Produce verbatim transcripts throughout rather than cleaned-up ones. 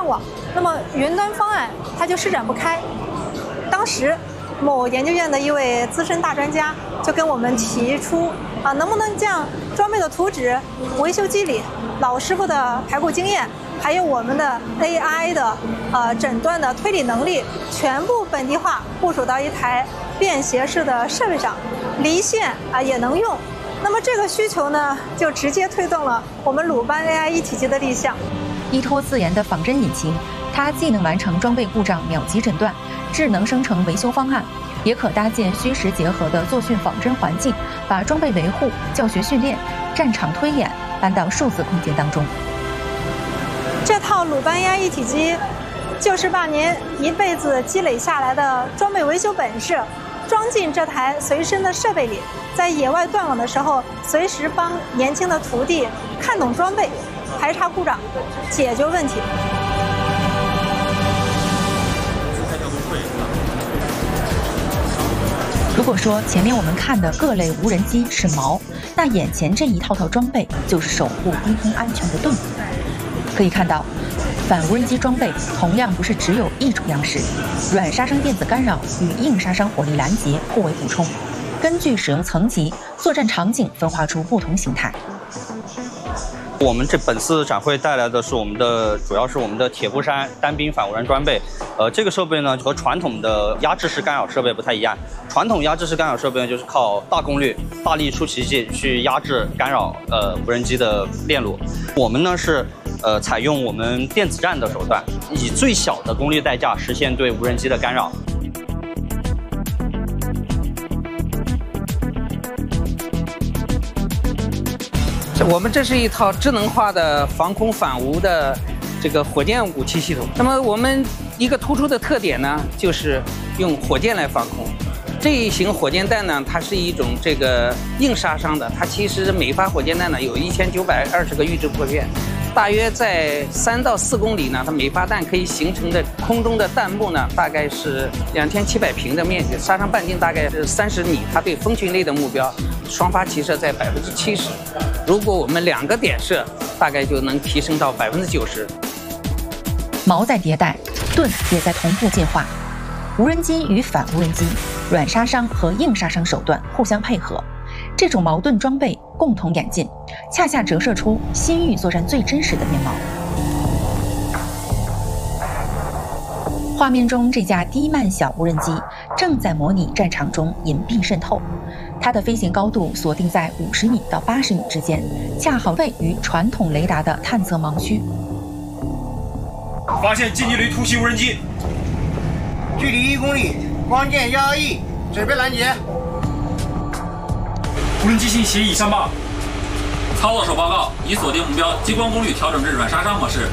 网，那么云端方案它就施展不开。当时某研究院的一位资深大专家就跟我们提出啊，能不能将装备的图纸、维修机理、老师傅的排库经验，还有我们的 A I 的呃诊断的推理能力，全部本地化部署到一台便携式的设备上，离线啊也能用。那么这个需求呢，就直接推动了我们鲁班 A I 一体机的立项。 依托自研的仿真引擎，它既能完成装备故障秒级诊断、智能生成维修方案，也可搭建虚实结合的作训仿真环境，把装备维护、教学训练、战场推演搬到数字空间当中。 这套鲁班 A I 一体机，就是把您一辈子积累下来的装备维修本事，装进这台随身的设备里，在野外断网的时候，随时帮年轻的徒弟看懂装备、排查故障、解决问题。 如果说前面我们看的各类无人机是矛，那眼前这一套套装备就是守护低空安全的盾。可以看到，反无人机装备同样不是只有一种样式，软杀伤电子干扰与硬杀伤火力拦截互为补充，根据使用层级、作战场景分化出不同形态。 我们这本次展会带来的是我们的，主要是我们的铁布衫单兵反无人装备。呃，这个设备呢和传统的压制式干扰设备不太一样。传统压制式干扰设备呢，就是靠大功率、大力出奇迹去压制干扰呃无人机的链路。我们呢是呃采用我们电子战的手段，以最小的功率代价实现对无人机的干扰。 我们这是一套智能化的防空反无的这个火箭武器系统。那么我们一个突出的特点呢，就是用火箭来防空。这一型火箭弹呢，它是一种这个硬杀伤的，它其实每发火箭弹呢有一千九百二十个预制破片，大约在三到四公里呢，它每发弹可以形成的空中的弹幕呢，大概是两千七百平的面积，杀伤半径大概是三十米。它对蜂群类的目标，双发齐射在百分之七十。如果我们两个点射，大概就能提升到百分之九十。 矛在迭代，盾也在同步进化。无人机与反无人机、软杀伤和硬杀伤手段互相配合，这种矛盾装备共同演进，恰恰折射出新域作战最真实的面貌。画面中这架低慢小无人机正在模拟战场中隐蔽渗透，它的飞行高度锁定在五十米到八十米之间，恰好位于传统雷达的探测盲区。 发现近距离突袭无人机， 距离一公里，光剑幺幺 E， 准备拦截。 无人机信息已上报。操作手报告：已锁定目标，激光功率调整至软杀伤模式。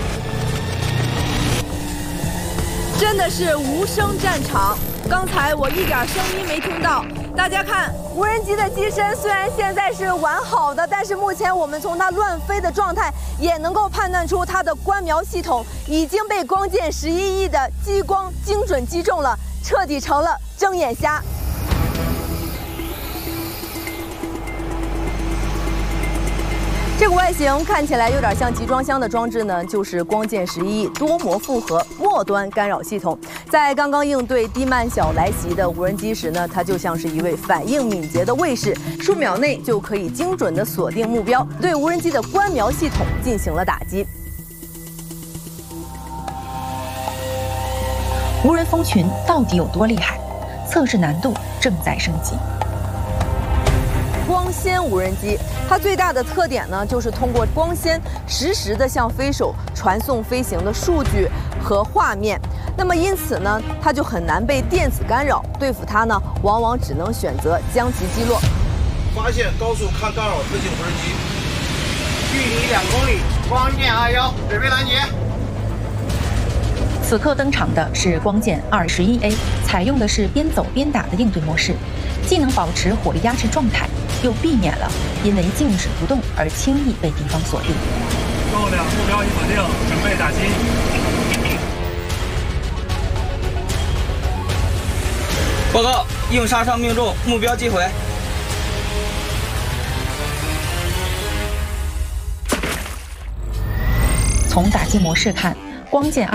真的是无声战场，刚才我一点声音没听到。大家看，无人机的机身虽然现在是完好的，但是目前我们从它乱飞的状态也能够判断出它的观瞄系统已经被光剑十一 E 的激光精准击中了，彻底成了睁眼瞎。这个外形看起来有点像集装箱的装置呢，就是光剑十一 E 多模复合末端干扰系统。在刚刚应对低慢小来袭的无人机时呢，它就像是一位反应敏捷的卫士，数秒内就可以精准地锁定目标，对无人机的观瞄系统进行了打击。 无人蜂群到底有多厉害？测试难度正在升级。 光纤无人机，它最大的特点呢，就是通过光纤实时的向飞手传送飞行的数据和画面。那么因此呢，它就很难被电子干扰。对付它呢，往往只能选择将其击落。 发现高速抗干扰特性无人机，距离两公里，光剑二幺，准备拦截。 此刻登场的是光剑二十一 A， 采用的是边走边打的应对模式，既能保持火力压制状态，又避免了因为静止不动而轻易被敌方锁定。 重量目标已锁定，准备打击。 报告，硬杀伤命中，目标击毁。 从打击模式看，光剑